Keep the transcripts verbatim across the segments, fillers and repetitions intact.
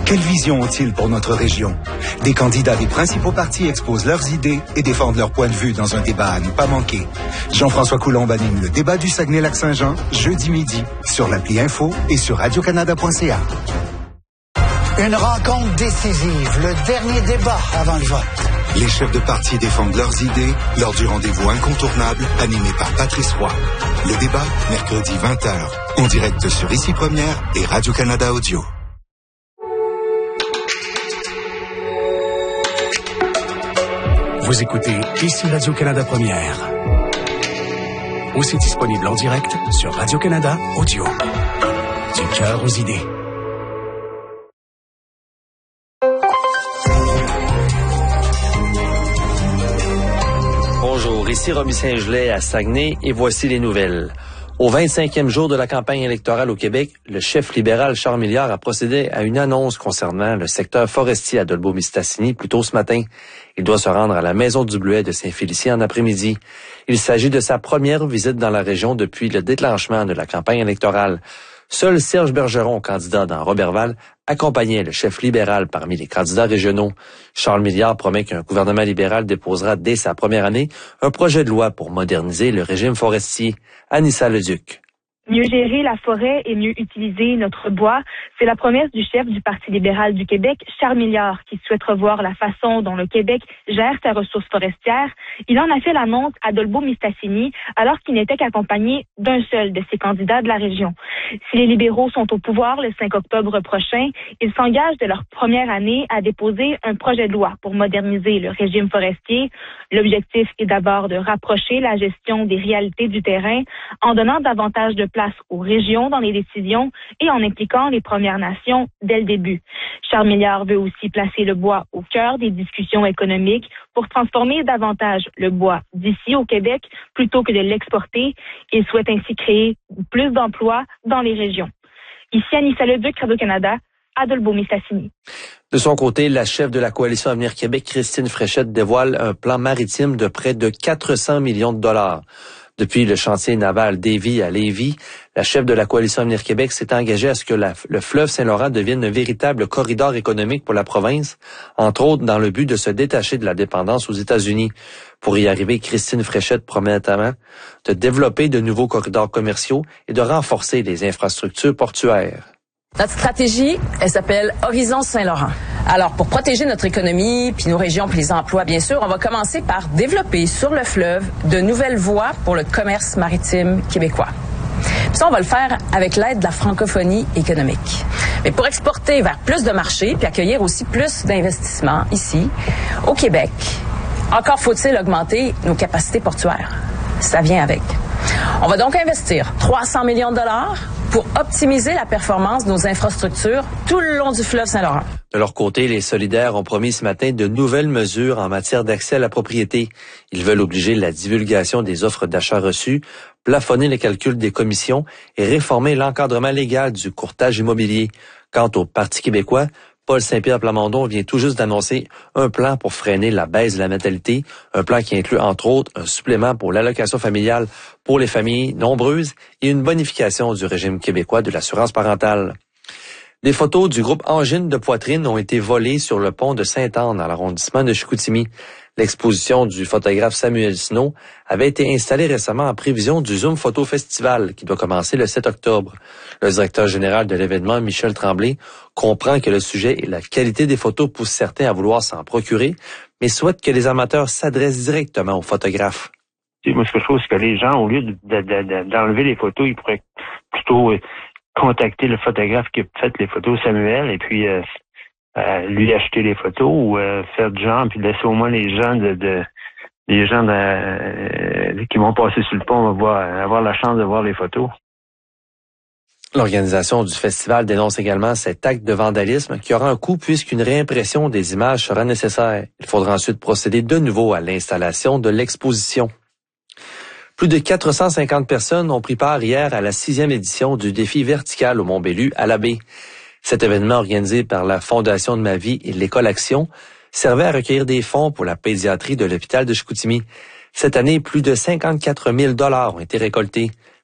Quelle vision ont-ils pour notre région? Des candidats des principaux partis exposent leurs idées et défendent leur point de vue dans un débat à ne pas manquer. Jean-François Coulombe anime le débat du Saguenay-Lac-Saint-Jean, jeudi midi, sur l'appli Info et sur radio canada point c a. Une rencontre décisive, le dernier débat avant le vote. Les chefs de parti défendent leurs idées lors du rendez-vous incontournable animé par Patrice Roy. Le débat, mercredi vingt heures, en direct sur Ici Première et Radio-Canada Audio. Vous écoutez Ici Radio-Canada Première. Aussi disponible en direct sur Radio-Canada Audio. Du cœur aux idées. Bonjour, ici Romy Saint-Gelais à Saguenay et voici les nouvelles. Au vingt-cinquième jour de la campagne électorale au Québec, le chef libéral Charles Milliard a procédé à une annonce concernant le secteur forestier à Dolbeau-Mistassini plus tôt ce matin. Il doit se rendre à la Maison du Bleuet de Saint-Félicien en après-midi. Il s'agit de sa première visite dans la région depuis le déclenchement de la campagne électorale. Seul Serge Bergeron, candidat dans Roberval, accompagnait le chef libéral parmi les candidats régionaux. Charles Milliard promet qu'un gouvernement libéral déposera dès sa première année un projet de loi pour moderniser le régime forestier. Anissa Leduc. Mieux gérer la forêt et mieux utiliser notre bois, c'est la promesse du chef du Parti libéral du Québec, Charles Milliard, qui souhaite revoir la façon dont le Québec gère sa ressource forestière. Il en a fait l'annonce à Dolbeau-Mistassini alors qu'il n'était qu'accompagné d'un seul de ses candidats de la région. Si les libéraux sont au pouvoir le cinq octobre prochain, ils s'engagent de leur première année à déposer un projet de loi pour moderniser le régime forestier. L'objectif est d'abord de rapprocher la gestion des réalités du terrain en donnant davantage de place aux régions dans les décisions et en impliquant les Premières Nations dès le début. Charles Milliard veut aussi placer le bois au cœur des discussions économiques pour transformer davantage le bois d'ici au Québec plutôt que de l'exporter. Il souhaite ainsi créer plus d'emplois dans les régions. Ici Anissa Leduc, Radio-Canada, à Dolbeau-Mistassini. De son côté, la chef de la Coalition Avenir Québec, Christine Fréchette, dévoile un plan maritime de près de quatre cents millions de dollars. Depuis le chantier naval Davie à Lévis, la chef de la Coalition Avenir Québec s'est engagée à ce que la, le fleuve Saint-Laurent devienne un véritable corridor économique pour la province, entre autres dans le but de se détacher de la dépendance aux États-Unis. Pour y arriver, Christine Fréchette promet notamment de développer de nouveaux corridors commerciaux et de renforcer les infrastructures portuaires. Notre stratégie, elle s'appelle Horizon Saint-Laurent. Alors, pour protéger notre économie, puis nos régions, puis les emplois, bien sûr, on va commencer par développer sur le fleuve de nouvelles voies pour le commerce maritime québécois. Puis ça, on va le faire avec l'aide de la francophonie économique. Mais pour exporter vers plus de marchés, puis accueillir aussi plus d'investissements ici, au Québec, encore faut-il augmenter nos capacités portuaires. Ça vient avec. On va donc investir trois cents millions de dollars pour optimiser la performance de nos infrastructures tout le long du fleuve Saint-Laurent. De leur côté, les solidaires ont promis ce matin de nouvelles mesures en matière d'accès à la propriété. Ils veulent obliger la divulgation des offres d'achat reçues, plafonner le calcul des commissions et réformer l'encadrement légal du courtage immobilier. Quant au Parti québécois, Paul Saint-Pierre Plamondon vient tout juste d'annoncer un plan pour freiner la baisse de la natalité, un plan qui inclut entre autres un supplément pour l'allocation familiale pour les familles nombreuses et une bonification du régime québécois de l'assurance parentale. Des photos du groupe Angine de poitrine ont été volées sur le pont de Sainte-Anne dans l'arrondissement de Chicoutimi. L'exposition du photographe Samuel Snow avait été installée récemment en prévision du Zoom Photo Festival qui doit commencer le sept octobre. Le directeur général de l'événement, Michel Tremblay, comprend que le sujet et la qualité des photos poussent certains à vouloir s'en procurer, mais souhaite que les amateurs s'adressent directement aux photographes. Moi, ce que je trouve, c'est que les gens, au lieu de, de, de, d'enlever les photos, ils pourraient plutôt contacter le photographe qui a fait les photos, Samuel, et puis euh, euh, lui acheter les photos ou euh, faire du genre, puis laisser au moins les gens de, de les gens de, euh, qui vont passer sur le pont voir, avoir la chance de voir les photos. L'organisation du festival dénonce également cet acte de vandalisme qui aura un coût puisqu'une réimpression des images sera nécessaire. Il faudra ensuite procéder de nouveau à l'installation de l'exposition. Plus de quatre cent cinquante personnes ont pris part hier à la sixième édition du défi vertical au Mont-Bellu à la baie. Cet événement organisé par la Fondation de ma vie et l'École Action servait à recueillir des fonds pour la pédiatrie de l'hôpital de Chicoutimi. Cette année, plus de cinquante-quatre mille dollars ont été récoltés.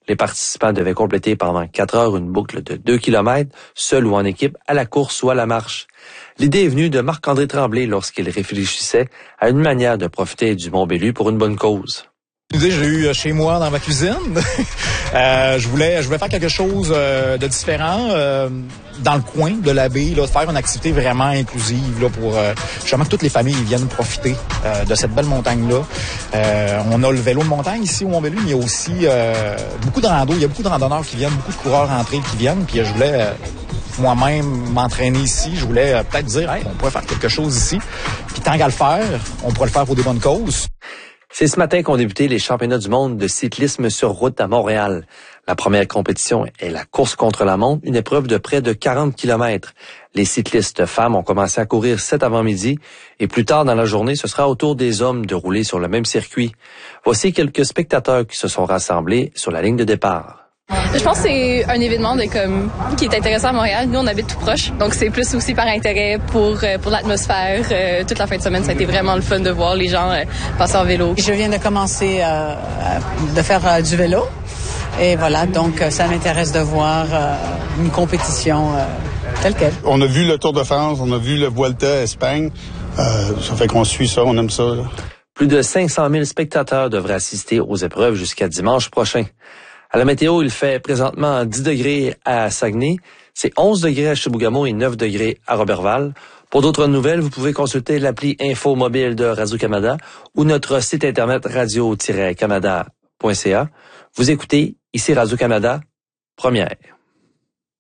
Les participants devaient compléter pendant quatre heures une boucle de deux kilomètres, seul ou en équipe, à la course ou à la marche. L'idée est venue de Marc-André Tremblay lorsqu'il réfléchissait à une manière de profiter du Mont-Bellu pour une bonne cause. L'idée, je l'ai eu chez moi dans ma cuisine. euh, je voulais, je voulais faire quelque chose euh, de différent euh, dans le coin de la baie, là, faire une activité vraiment inclusive là, pour euh, justement que toutes les familles viennent profiter euh, de cette belle montagne-là. Euh, on a le vélo de montagne ici au Mont-Bellu, mais il y a aussi euh, beaucoup de rando. Il y a beaucoup de randonneurs qui viennent, beaucoup de coureurs en trail qui viennent. Puis je voulais euh, moi-même m'entraîner ici. Je voulais euh, peut-être dire, hey, on pourrait faire quelque chose ici. Puis tant qu'à le faire, on pourrait le faire pour des bonnes causes. C'est ce matin qu'ont débuté les championnats du monde de cyclisme sur route à Montréal. La première compétition est la course contre la montre, une épreuve de près de quarante kilomètres. Les cyclistes femmes ont commencé à courir cet avant-midi et plus tard dans la journée, ce sera au tour des hommes de rouler sur le même circuit. Voici quelques spectateurs qui se sont rassemblés sur la ligne de départ. Je pense que c'est un événement de comme qui est intéressant à Montréal. Nous, on habite tout proche, donc c'est plus aussi par intérêt pour pour l'atmosphère. Euh, toute la fin de semaine, ça a été vraiment le fun de voir les gens euh, passer en vélo. Je viens de commencer euh, de faire euh, du vélo et voilà, donc ça m'intéresse de voir euh, une compétition euh, telle quelle. On a vu le Tour de France, on a vu le Vuelta Espagne. Euh, ça fait qu'on suit ça, on aime ça. Là. Plus de cinq cent mille spectateurs devraient assister aux épreuves jusqu'à dimanche prochain. À la météo, il fait présentement dix degrés à Saguenay, c'est onze degrés à Chibougamau et neuf degrés à Roberval. Pour d'autres nouvelles, vous pouvez consulter l'appli Info mobile de Radio-Canada ou notre site internet radio tiret canada point c a. Vous écoutez ici Radio-Canada, première.